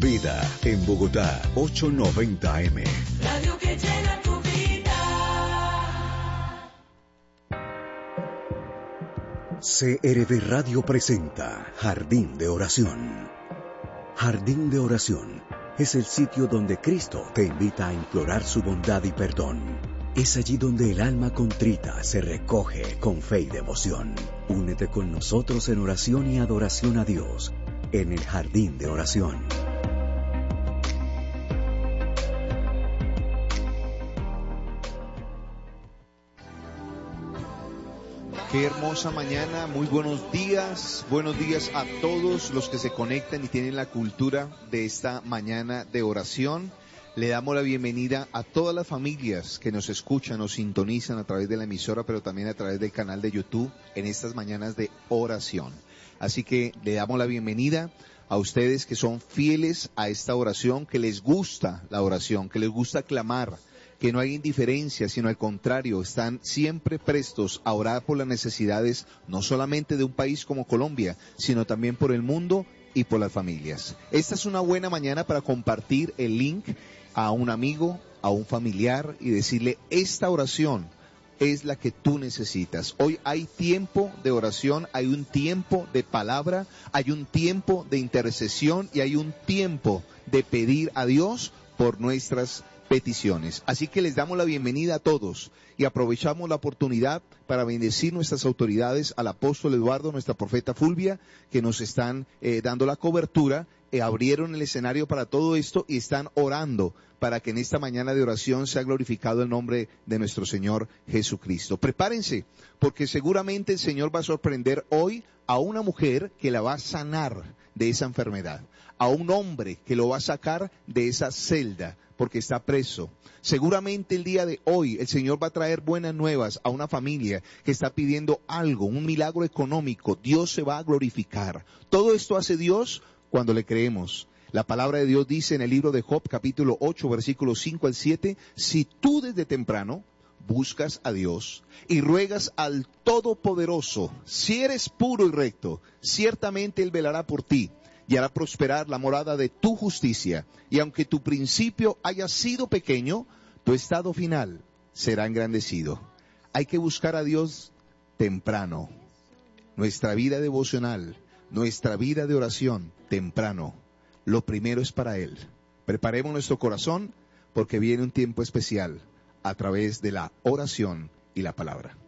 Vida en Bogotá, 890 AM. Radio que llena tu vida. CRD Radio presenta Jardín de Oración. Jardín de Oración es el sitio donde Cristo te invita a implorar su bondad y perdón. Es allí donde el alma contrita se recoge con fe y devoción. Únete con nosotros en oración y adoración a Dios en el Jardín de Oración. Qué hermosa mañana, muy buenos días a todos los que se conectan y tienen la cultura de esta mañana de oración. Le damos la bienvenida a todas las familias que nos escuchan, nos sintonizan a través de la emisora, pero también a través del canal de YouTube en estas mañanas de oración. Así que le damos la bienvenida a ustedes que son fieles a esta oración, que les gusta la oración, que les gusta clamar, que no hay indiferencia, sino al contrario, están siempre prestos a orar por las necesidades, no solamente de un país como Colombia, sino también por el mundo y por las familias. Esta es una buena mañana para compartir el link a un amigo, a un familiar y decirle, esta oración es la que tú necesitas. Hoy hay tiempo de oración, hay un tiempo de palabra, hay un tiempo de intercesión y hay un tiempo de pedir a Dios por nuestras peticiones. Así que les damos la bienvenida a todos y aprovechamos la oportunidad para bendecir nuestras autoridades, al apóstol Eduardo, nuestra profeta Fulvia, que nos están dando la cobertura, abrieron el escenario para todo esto y están orando para que en esta mañana de oración sea glorificado el nombre de nuestro Señor Jesucristo. Prepárense, porque seguramente el Señor va a sorprender hoy a una mujer que la va a sanar de esa enfermedad, a un hombre que lo va a sacar de esa celda porque está preso. Seguramente el día de hoy el Señor va a traer buenas nuevas a una familia que está pidiendo algo, un milagro económico. Dios se va a glorificar. Todo esto hace Dios cuando le creemos. La palabra de Dios dice en el libro de Job, capítulo 8, versículos 5 al 7, si tú desde temprano buscas a Dios y ruegas al Todopoderoso, si eres puro y recto, ciertamente Él velará por ti y hará prosperar la morada de tu justicia. Y aunque tu principio haya sido pequeño, tu estado final será engrandecido. Hay que buscar a Dios temprano. Nuestra vida devocional, nuestra vida de oración, temprano. Lo primero es para Él. Preparemos nuestro corazón porque viene un tiempo especial a través de la oración y la palabra.